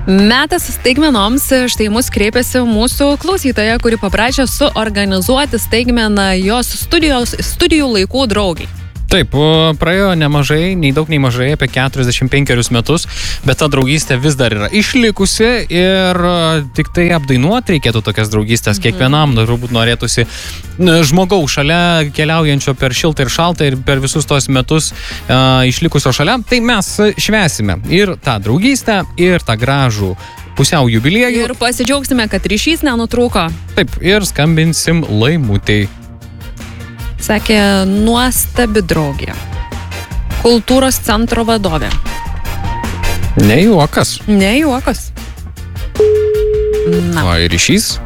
Metas staigmenoms, štai mus kreipėsi mūsų klausytoja, kuri paprašė suorganizuoti staigmeną jos studijų laikų draugiai. Taip, praėjo nemažai, nei daug, nei mažai, apie 45 metus, bet ta draugystė vis dar yra išlikusi ir tik tai apdainuoti reikėtų tokias draugystės. Kiekvienam turbūt norėtųsi žmogaus šalia, keliaujančio per šiltą ir šaltą ir per visus tos metus išlikusio šalia. Tai mes švęsime ir tą draugystę, ir tą gražų pusiau jubiliejų. Ir pasidžiaugsime, kad ryšys nenutrūko. Taip, ir skambinsim Laimutei. Sakė nuostabi draugė. Kultūros centro vadovė. Ne juokas. Ne juokas. Na. O ir ryšys?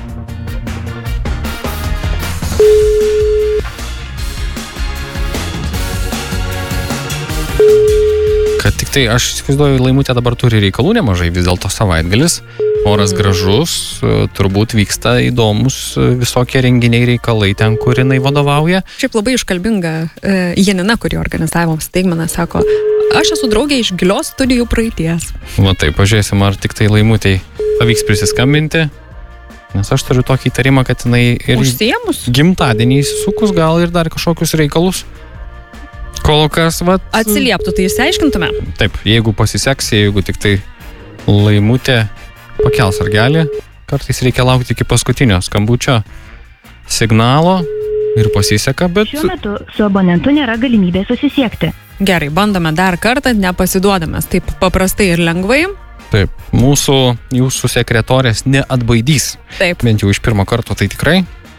Kad tik tai, aš įsivaizduoju, Laimutė dabar turi reikalų nemažai, vis dėlto savaitgalis. Oras gražus, turbūt vyksta įdomus visokie renginiai reikalai ten, kur jinai vadovauja. Šiaip labai iškalbinga Janina, kuri organizavo staigmeną, sako, aš esu draugė iš gilios studijų praeities. Va taip, pažiūrėsim, ar tik tai Laimutei pavyks prisiskambinti, nes aš turiu tokį įtarimą, kad jinai ir užsiėmus gimtadienį įsisukus gal ir dar kažkokius reikalus. Kol kas, va... Atsilieptų, tai išsiaiškintume. Taip, jeigu pasiseks, jeigu tik tai Laimutė pakels ragelį, kartais reikia laukti iki paskutinio skambučio signalo ir pasiseka, bet... Šiuo metu su abonentu nėra galimybės susisiekti. Gerai, bandome dar kartą, nepasiduodamas taip paprastai ir lengvai. Taip, jūsų sekretorės neatbaidys. Taip. Bent jau iš pirmo karto, tai tikrai.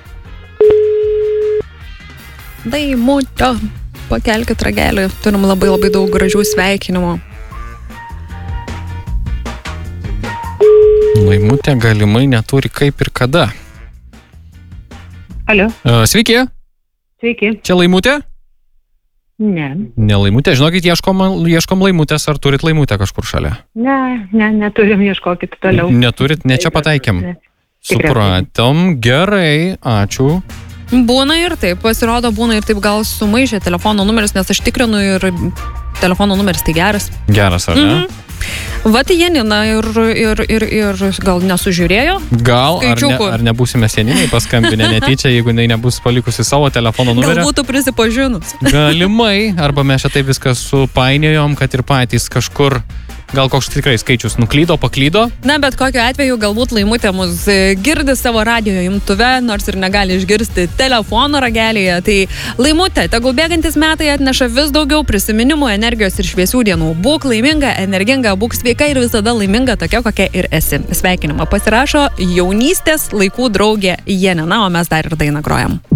Laimutė, pakelkit ragelį, turim labai daug gražių sveikinimų. Laimutė galimai neturi kaip ir kada. Alio. Sveiki. Sveiki. Čia Laimutė? Ne. Ne Laimutė. Žinokit, ieškom Laimutės. Ar turit Laimutę kažkur šalia? Ne, neturim, ieškokit toliau. Neturit, ne čia pataikėm. Supratom. Gerai, ačiū. Būna ir taip, pasirodo, būna ir taip gal sumaišė telefono numeris, nes aš tikrinu ir telefono numeris tai geras. Geras, ar ne? Vat Janina ir gal nesužiūrėjo? Gal, ar nebūsime seniniai paskambinę netyčia, jeigu jinai nebus palikusi savo telefono numerį? Gal būtų prisipažinus. Galimai, arba mes čia taip viską supainiojom, kad ir patys kažkur, gal koks tikrai skaičius paklydo. Na, bet kokiu atveju galbūt Laimutė mus girdi savo radijo imtuve, nors ir negali išgirsti telefono ragelėje. Tai Laimutė, tegul bėgantis metai atneša vis daugiau prisiminimų, energijos ir šviesių dienų. Būk laiminga, energinga, būk sveika ir visada laiminga tokia, kokia ir esi. Sveikinimą pasirašo jaunystės laikų draugė Janina, o mes dar ir dainą grojam.